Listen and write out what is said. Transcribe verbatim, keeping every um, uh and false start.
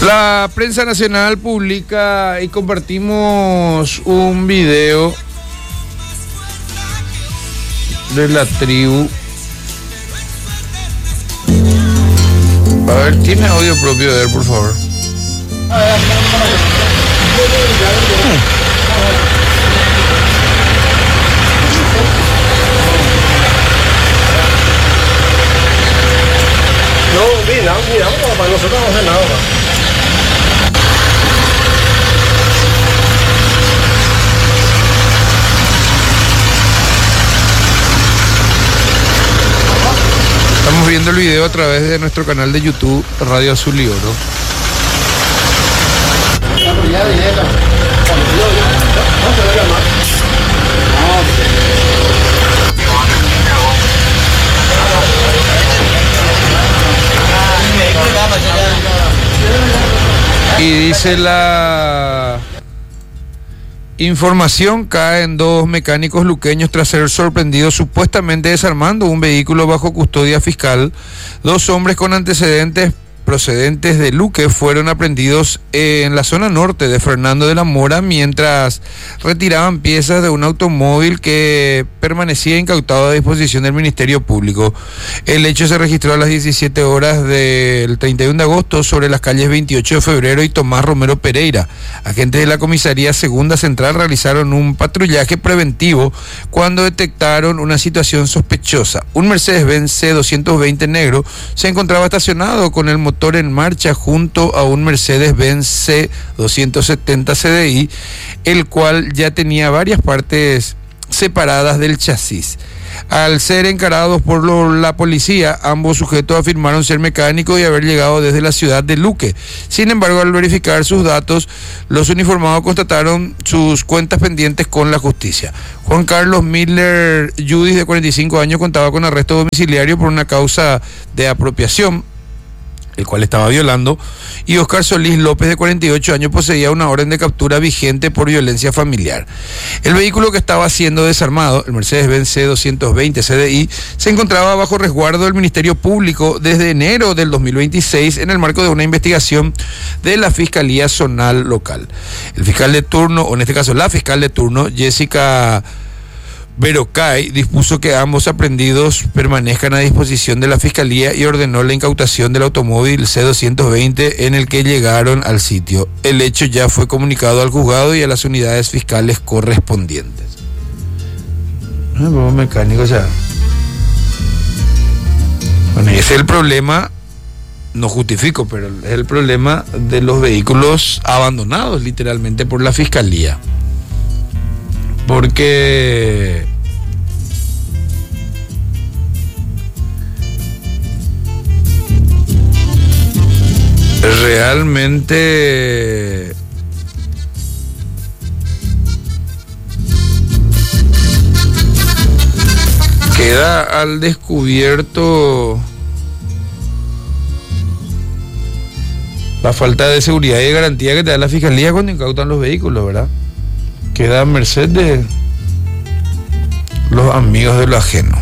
La prensa nacional publica y compartimos un video de la tribu. A ver, ¿tiene audio propio de él, por favor? No, mira, mira, para nosotros no hace nada. Estamos viendo el video a través de nuestro canal de YouTube, Radio Azul y Oro. Y dice la información: caen dos mecánicos luqueños tras ser sorprendidos supuestamente desarmando un vehículo bajo custodia fiscal. Dos hombres con antecedentes procedentes de Luque fueron aprehendidos en la zona norte de Fernando de la Mora mientras retiraban piezas de un automóvil que permanecía incautado a disposición del Ministerio Público. El hecho se registró a las diecisiete horas del treinta y uno de agosto sobre las calles veintiocho de febrero y Tomás Romero Pereira. Agentes de la Comisaría Segunda Central realizaron un patrullaje preventivo cuando detectaron una situación sospechosa. Un Mercedes-Benz C doscientos veinte negro se encontraba estacionado con el motor en marcha junto a un Mercedes-Benz C doscientos setenta C D I, el cual ya tenía varias partes separadas del chasis. Al ser encarados por lo, la policía, ambos sujetos afirmaron ser mecánicos y haber llegado desde la ciudad de Luque. Sin embargo, al verificar sus datos, los uniformados constataron sus cuentas pendientes con la justicia. Juan Carlos Miller Judis, de cuarenta y cinco años, contaba con arresto domiciliario por una causa de apropiación, el cual estaba violando, y Oscar Solís López, de cuarenta y ocho años, poseía una orden de captura vigente por violencia familiar. El vehículo que estaba siendo desarmado, el Mercedes-Benz C doscientos veinte C D I, se encontraba bajo resguardo del Ministerio Público desde enero del dos mil veintiséis en el marco de una investigación de la Fiscalía Zonal Local. El fiscal de turno, o en este caso la fiscal de turno, Jessica Verocay, dispuso que ambos aprehendidos permanezcan a disposición de la Fiscalía y ordenó la incautación del automóvil C doscientos veinte en el que llegaron al sitio. El hecho ya fue comunicado al juzgado y a las unidades fiscales correspondientes. No, mecánico, o sea. Bueno, ese es el problema, no justifico, pero es el problema de los vehículos abandonados literalmente por la Fiscalía. Porque realmente queda al descubierto la falta de seguridad y de garantía que te da la Fiscalía cuando incautan los vehículos, ¿verdad? Queda a merced de los amigos de lo ajeno.